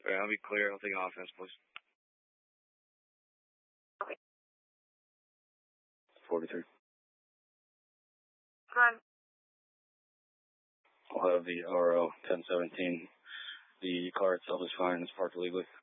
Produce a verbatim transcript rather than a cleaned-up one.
All right, I'll be clear. I'll take offense, please. forty-three. Run. I'll have the R O ten seventeen. The car itself is fine. It's parked illegally.